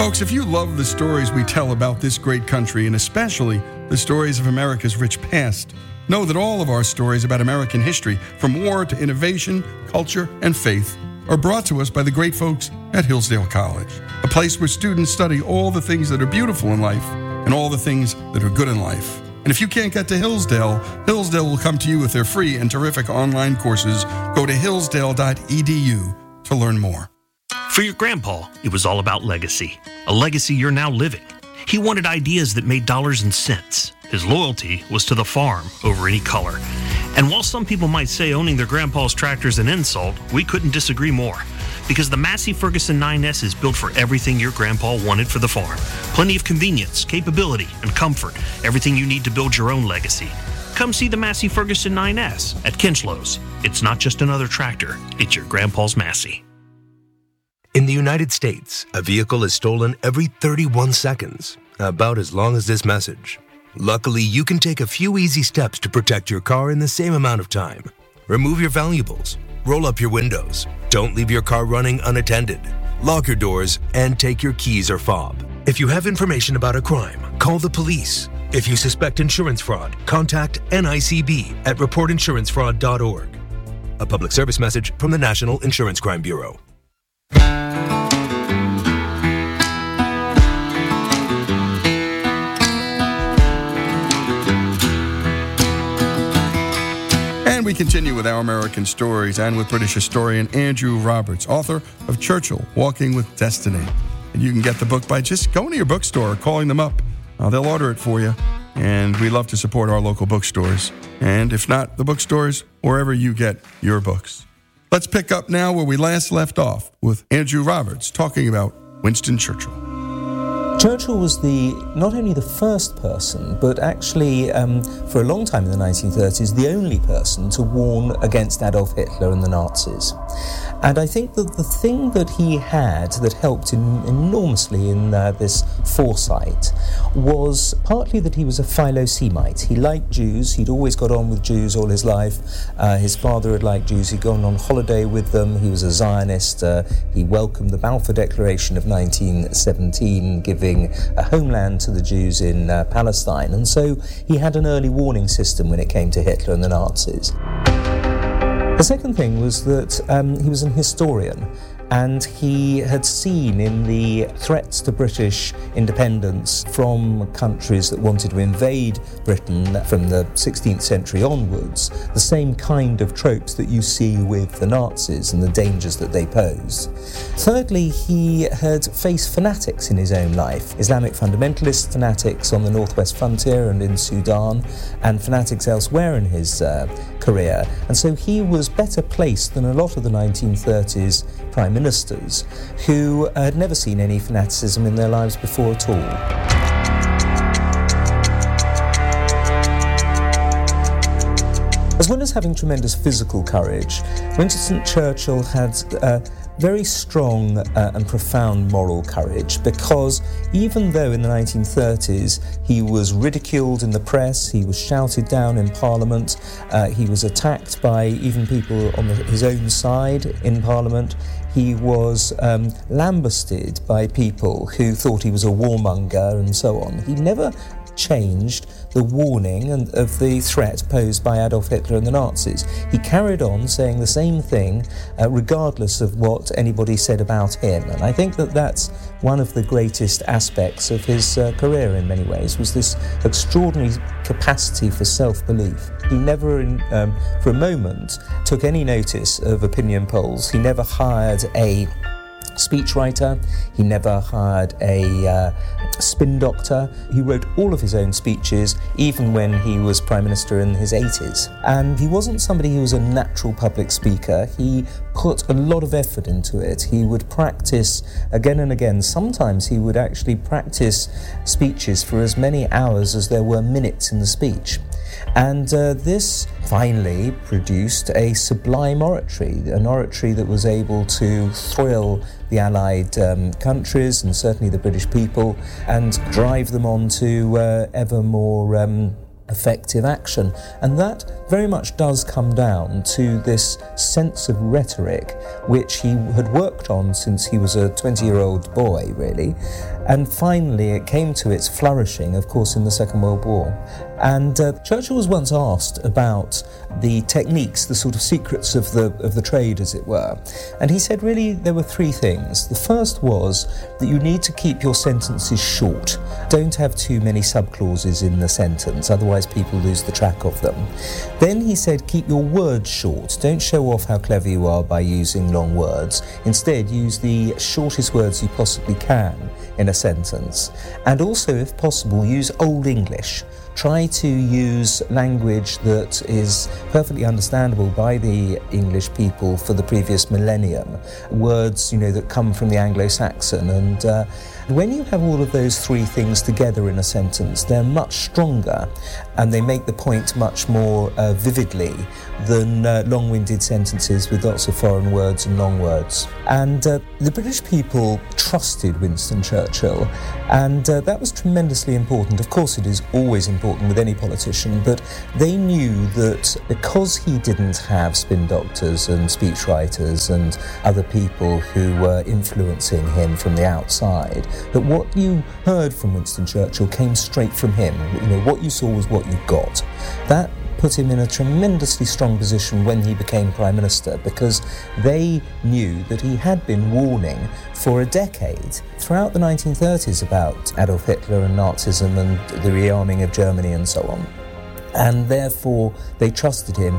Folks, if you love the stories we tell about this great country, and especially the stories of America's rich past, know that all of our stories about American history, from war to innovation, culture, and faith, are brought to us by the great folks at Hillsdale College, a place where students study all the things that are beautiful in life and all the things that are good in life. And if you can't get to Hillsdale, Hillsdale will come to you with their free and terrific online courses. Go to hillsdale.edu to learn more. For your grandpa, it was all about legacy, a legacy you're now living. He wanted ideas that made dollars and cents. His loyalty was to the farm over any color. And while some people might say owning their grandpa's tractor is an insult, we couldn't disagree more. Because the Massey Ferguson 9S is built for everything your grandpa wanted for the farm. Plenty of convenience, capability, and comfort. Everything you need to build your own legacy. Come see the Massey Ferguson 9S at Kinchlows. It's not just another tractor, it's your grandpa's Massey. In the United States, a vehicle is stolen every 31 seconds, about as long as this message. Luckily, you can take a few easy steps to protect your car in the same amount of time. Remove your valuables, roll up your windows, don't leave your car running unattended, lock your doors, and take your keys or fob. If you have information about a crime, call the police. If you suspect insurance fraud, contact NICB at reportinsurancefraud.org. A public service message from the National Insurance Crime Bureau. And we continue with Our American Stories and with British historian Andrew Roberts, author of Churchill, Walking with Destiny. And you can get the book by just going to your bookstore or calling them up. They'll order it for you. And we love to support our local bookstores. And if not, the bookstores, wherever you get your books. Let's pick up now where we last left off with Andrew Roberts talking about Winston Churchill. Churchill was not only the first person, but actually for a long time in the 1930s, the only person to warn against Adolf Hitler and the Nazis. And I think that the thing that he had that helped him enormously in this foresight was partly that he was a Philo-Semite. He liked Jews. He'd always got on with Jews all his life. His father had liked Jews. He'd gone on holiday with them. He was a Zionist. He welcomed the Balfour Declaration of 1917, giving a homeland to the Jews in Palestine. And so he had an early warning system when it came to Hitler and the Nazis. The second thing was that he was an historian, and he had seen in the threats to British independence from countries that wanted to invade Britain from the 16th century onwards, the same kind of tropes that you see with the Nazis and the dangers that they posed. Thirdly, he had faced fanatics in his own life, Islamic fundamentalist fanatics on the northwest frontier and in Sudan, and fanatics elsewhere in his career. And so he was better placed than a lot of the 1930s prime ministers who had never seen any fanaticism in their lives before at all. As well as having tremendous physical courage, Winston Churchill had very strong and profound moral courage, because even though in the 1930s he was ridiculed in the press, he was shouted down in Parliament, he was attacked by even people on his own side in Parliament, he was lambasted by people who thought he was a warmonger and so on. He never changed the warning of the threat posed by Adolf Hitler and the Nazis. He carried on saying the same thing regardless of what anybody said about him. And I think that that's one of the greatest aspects of his career in many ways, was this extraordinary capacity for self-belief. He never, for a moment, took any notice of opinion polls. He never hired a speechwriter. He never hired a spin doctor. He wrote all of his own speeches, even when he was Prime Minister in his 80s. And he wasn't somebody who was a natural public speaker. He put a lot of effort into it. He would practice again and again. Sometimes he would actually practice speeches for as many hours as there were minutes in the speech. And this finally produced a sublime oratory, an oratory that was able to thrill the Allied countries and certainly the British people, and drive them on to ever more effective action. And that very much does come down to this sense of rhetoric which he had worked on since he was a 20-year-old boy, really. And finally it came to its flourishing, of course, in the Second World War. And Churchill was once asked about the techniques, the sort of secrets of the trade, as it were. And he said really there were three things. The first was that you need to keep your sentences short. Don't have too many subclauses in the sentence, otherwise people lose the track of them. Then he said keep your words short. Don't show off how clever you are by using long words. Instead, use the shortest words you possibly can in a sentence. And also, if possible, use Old English. Try to use language that is perfectly understandable by the English people for the previous millennium. Words, that come from the Anglo-Saxon. And when you have all of those three things together in a sentence, they're much stronger and they make the point much more vividly than long-winded sentences with lots of foreign words and long words. And the British people trusted Winston Churchill, and that was tremendously important. Of course, it is always important with any politician, but they knew that because he didn't have spin doctors and speechwriters and other people who were influencing him from the outside, that what you heard from Winston Churchill came straight from him. What you saw was what you got. That put him in a tremendously strong position when he became Prime Minister, because they knew that he had been warning for a decade throughout the 1930s about Adolf Hitler and Nazism and the rearming of Germany and so on. And therefore they trusted him.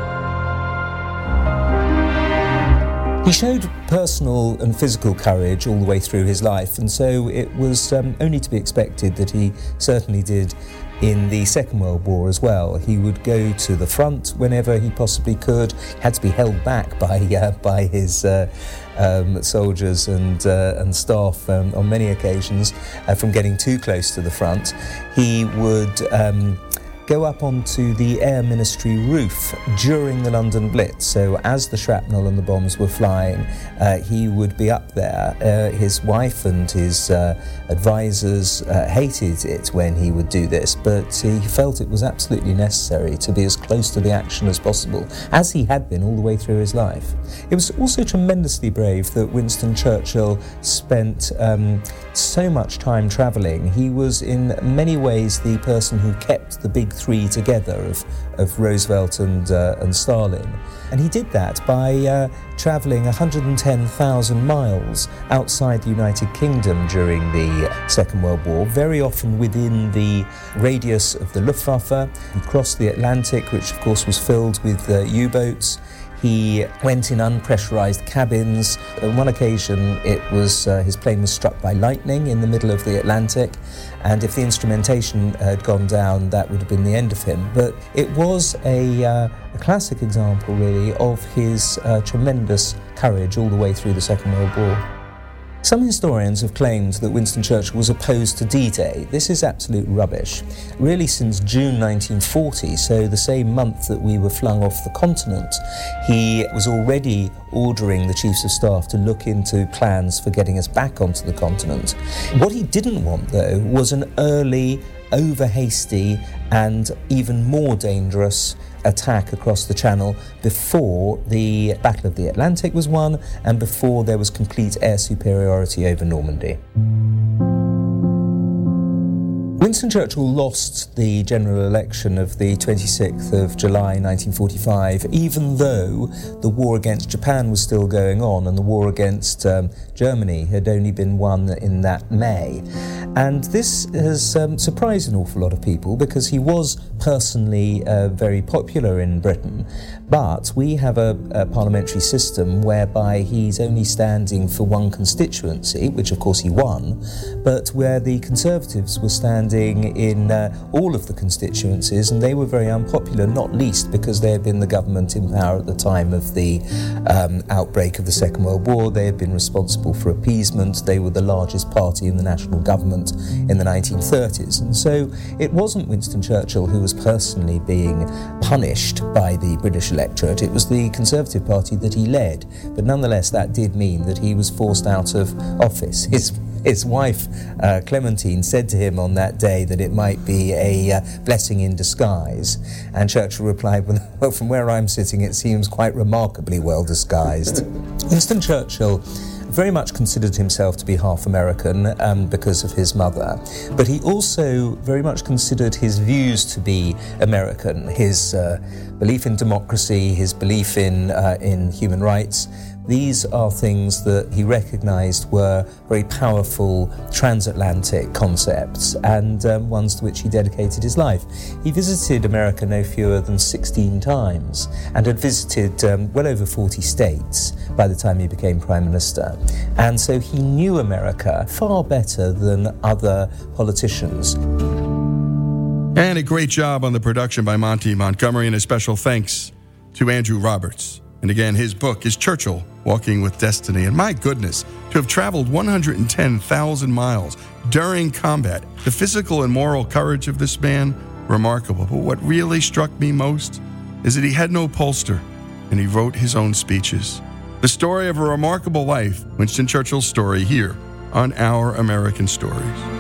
He showed personal and physical courage all the way through his life, and so it was only to be expected that he certainly did in the Second World War as well. He would go to the front whenever he possibly could. He had to be held back by his soldiers and staff on many occasions from getting too close to the front. He would go up onto the Air Ministry roof during the London Blitz. So as the shrapnel and the bombs were flying, he would be up there. His wife and his advisors hated it when he would do this, but he felt it was absolutely necessary to be as close to the action as possible, as he had been all the way through his life. It was also tremendously brave that Winston Churchill spent so much time travelling. He was in many ways the person who kept the big three together of Roosevelt and Stalin. And he did that by travelling 110,000 miles outside the United Kingdom during the Second World War, very often within the radius of the Luftwaffe. He crossed the Atlantic, which of course was filled with U-boats. He went in unpressurized cabins. On one occasion, it was his plane was struck by lightning in the middle of the Atlantic, and if the instrumentation had gone down, that would have been the end of him. But it was a classic example, really, of his tremendous courage all the way through the Second World War. Some historians have claimed that Winston Churchill was opposed to D-Day. This is absolute rubbish. Really, since June 1940, so the same month that we were flung off the continent, he was already ordering the chiefs of staff to look into plans for getting us back onto the continent. What he didn't want, though, was an early, over-hasty and even more dangerous attack across the Channel before the Battle of the Atlantic was won and before there was complete air superiority over Normandy. Winston Churchill lost the general election of the 26th of July 1945, even though the war against Japan was still going on and the war against Germany had only been won in that May. And this has surprised an awful lot of people because he was personally very popular in Britain. But we have a parliamentary system whereby he's only standing for one constituency, which of course he won, but where the Conservatives were standing in all of the constituencies, and they were very unpopular, not least because they had been the government in power at the time of the outbreak of the Second World War. They had been responsible for appeasement. They were the largest party in the national government in the 1930s. And so it wasn't Winston Churchill who was personally being punished by the British electorate. It was the Conservative Party that he led. But nonetheless, that did mean that he was forced out of office. His his wife, Clementine, said to him on that day that it might be a blessing in disguise. And Churchill replied, well, from where I'm sitting, it seems quite remarkably well disguised. Winston Churchill very much considered himself to be half American because of his mother, but he also very much considered his views to be American, his belief in democracy, his belief in human rights. These are things that he recognized were very powerful transatlantic concepts and ones to which he dedicated his life. He visited America no fewer than 16 times and had visited well over 40 states by the time he became Prime Minister. And so he knew America far better than other politicians. And a great job on the production by Monty Montgomery, and a special thanks to Andrew Roberts. And again, his book is Churchill, Walking with Destiny. And my goodness, to have traveled 110,000 miles during combat, the physical and moral courage of this man, remarkable. But what really struck me most is that he had no pollster, and he wrote his own speeches. The story of a remarkable life, Winston Churchill's story, here on Our American Stories.